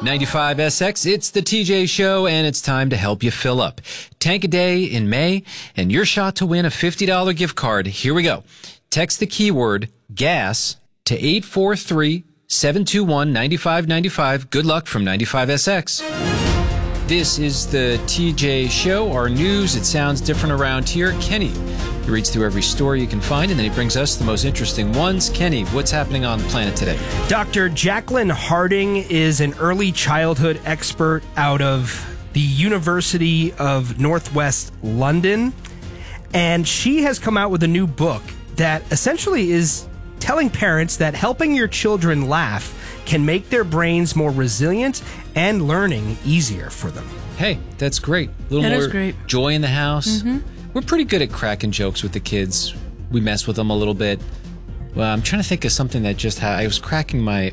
95SX, it's the TJ Show, and it's time to help you fill up. Tank a day in May, and your shot to win a $50 gift card. Here we go. Text the keyword GAS to 843-721-9595. Good luck from 95SX. This is the TJ Show, our news. It sounds different around here. Kenny, he reads through every story you can find, and then he brings us the most interesting ones. Kenny, what's happening on the planet today? Dr. Jacqueline Harding is an early childhood expert out of the University of Northwest London, and she has come out with a new book that essentially is telling parents that helping your children laugh can make their brains more resilient and learning easier for them. Hey, that's great. A little more joy in the house. Mm-hmm. We're pretty good at cracking jokes with the kids. We mess with them a little bit. Well, I'm trying to think of something that just I was cracking my...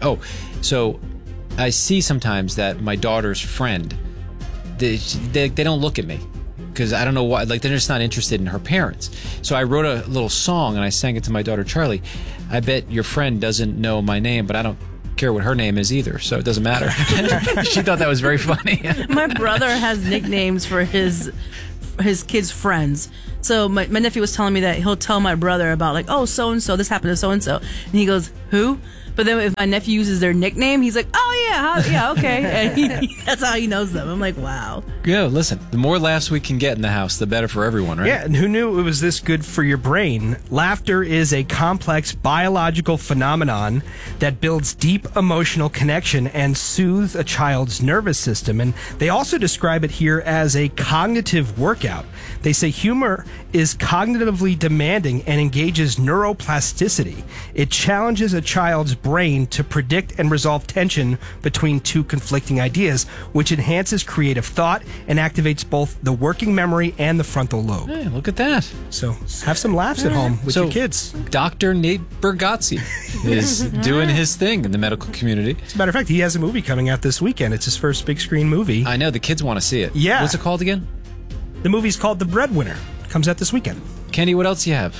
so I see sometimes that my daughter's friend, they don't look at me because I don't know why. Like, they're just not interested in her parents. So I wrote a little song and I sang it to my daughter, Charlie. I bet your friend doesn't know my name, but I don't care what her name is either, so it doesn't matter. She thought that was very funny. My brother has nicknames for his kids' friends. So my nephew was telling me that he'll tell my brother about, like, oh, so-and-so, this happened to so-and-so. And he goes, who? But then if my nephew uses their nickname, he's like, oh, yeah, okay. And that's how he knows them. I'm like, wow. Yeah, listen, the more laughs we can get in the house, the better for everyone, right? Yeah, and who knew it was this good for your brain? Laughter is a complex biological phenomenon that builds deep emotional connection and soothes a child's nervous system. And they also describe it here as a cognitive workout. They say humor is cognitively demanding and engages neuroplasticity. It challenges a child's brain to predict and resolve tension between two conflicting ideas, which enhances creative thought and activates both the working memory and the frontal lobe. Hey, look at that. So have some laughs at home with your kids. Dr. Nate Bargatze is doing his thing in the medical community. As a matter of fact, he has a movie coming out this weekend. It's his first big screen movie. I know, the kids want to see it. Yeah. What's it called again? The movie's called The Breadwinner. Comes out this weekend. Kenny, what else do you have?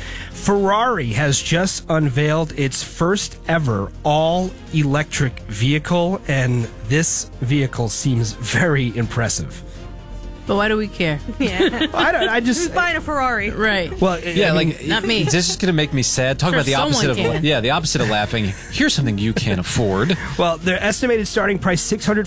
Ferrari has just unveiled its first ever all-electric vehicle, and this vehicle seems very impressive. But why do we care? Yeah. I just... Who's buying a Ferrari? Right. Well, yeah, I mean, like, not me. Is this just going to make me sad? Talk about the opposite of the opposite of laughing. Here's something you can't afford. Well, their estimated starting price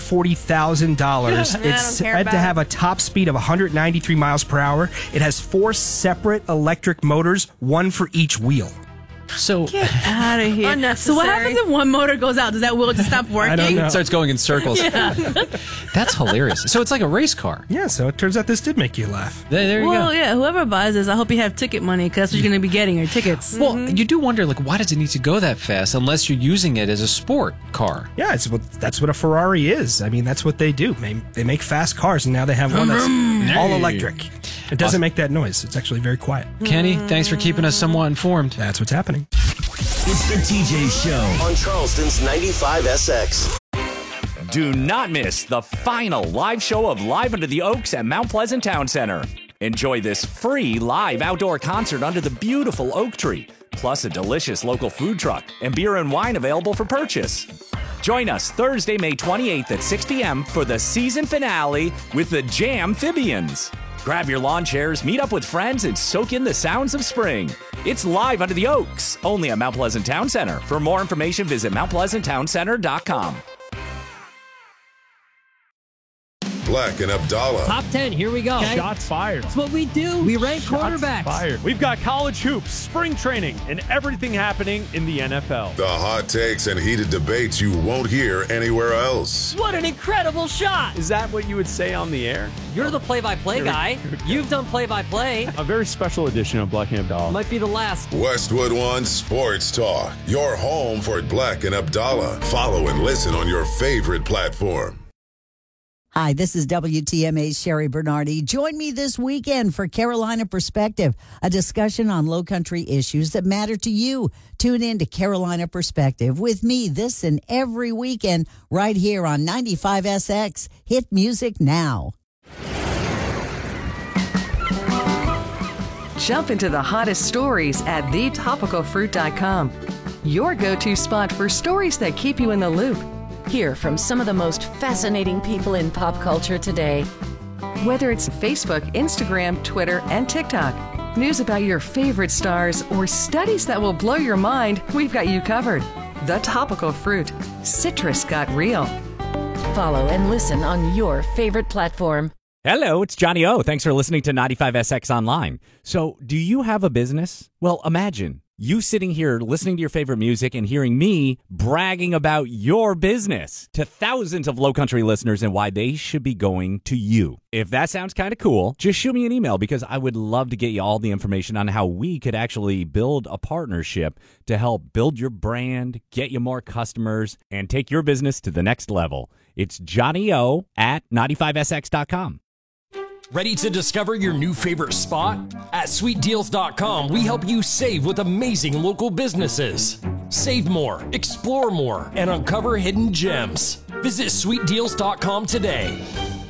$640,000. It's said to have a top speed of 193 miles per hour. It has 4 separate electric motors, one for each wheel. So get out of here. Unnecessary. So what happens if one motor goes out? Does that wheel just stop working? I don't know. It starts going in circles. Yeah. That's hilarious. So it's like a race car. Yeah, so it turns out this did make you laugh. There you go. Well, yeah, whoever buys this, I hope you have ticket money, because that's what you're going to be getting, your tickets. Well, you do wonder, like, why does it need to go that fast unless you're using it as a sport car? Yeah, that's what a Ferrari is. I mean, that's what they do. They make fast cars, and now they have one that's all electric. It doesn't make that noise. It's actually very quiet. Kenny, thanks for keeping us somewhat informed. That's what's happening. It's the TJ Show on Charleston's 95SX. Do not miss the final live show of Live Under the Oaks at Mount Pleasant Town Center. Enjoy this free live outdoor concert under the beautiful oak tree, plus a delicious local food truck and beer and wine available for purchase. Join us Thursday, May 28th at 6 p.m. for the season finale with the Jam-phibians. Grab your lawn chairs, meet up with friends, and soak in the sounds of spring. It's Live Under the Oaks, only at Mount Pleasant Town Center. For more information, visit mountpleasanttowncenter.com. Black and Abdallah. Top 10, here we go. Okay. Shots fired. That's what we do. We rank quarterbacks. Fired. We've got college hoops, spring training, and everything happening in the NFL. The hot takes and heated debates you won't hear anywhere else. What an incredible shot. Is that what you would say on the air? You're the play-by-play guy. You've done play-by-play. A very special edition of Black and Abdallah. Might be the last. Westwood One Sports Talk. Your home for Black and Abdallah. Follow and listen on your favorite platform. Hi, this is WTMA's Sherry Bernardi. Join me this weekend for Carolina Perspective, a discussion on low country issues that matter to you. Tune in to Carolina Perspective with me this and every weekend right here on 95SX. Hit music now. Jump into the hottest stories at thetopicalfruit.com. Your go-to spot for stories that keep you in the loop. Hear from some of the most fascinating people in pop culture today. Whether it's Facebook, Instagram, Twitter, and TikTok, news about your favorite stars, or studies that will blow your mind, we've got you covered. The Topical Fruit. Citrus got real. Follow and listen on your favorite platform. Hello, it's Johnny O. Thanks for listening to 95SX Online. So, do you have a business? Well, imagine you sitting here listening to your favorite music and hearing me bragging about your business to thousands of Low Country listeners and why they should be going to you. If that sounds kind of cool, just shoot me an email because I would love to get you all the information on how we could actually build a partnership to help build your brand, get you more customers, and take your business to the next level. It's Johnny O at 95SX.com. Ready to discover your new favorite spot? At sweetdeals.com, we help you save with amazing local businesses. Save more, explore more, and uncover hidden gems. Visit sweetdeals.com today.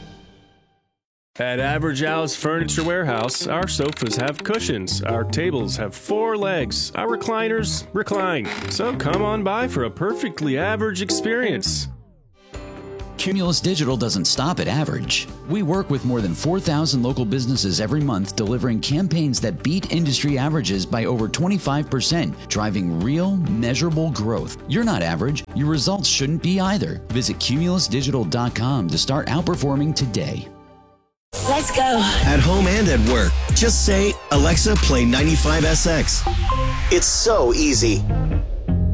At Average Al's Furniture Warehouse, our sofas have cushions, our tables have 4 legs, our recliners recline. So come on by for a perfectly average experience. Cumulus Digital doesn't stop at average. We work with more than 4,000 local businesses every month, delivering campaigns that beat industry averages by over 25%, driving real, measurable growth. You're not average. Your results shouldn't be either. Visit cumulusdigital.com to start outperforming today. Let's go. At home and at work, just say, Alexa, play 95SX. It's so easy.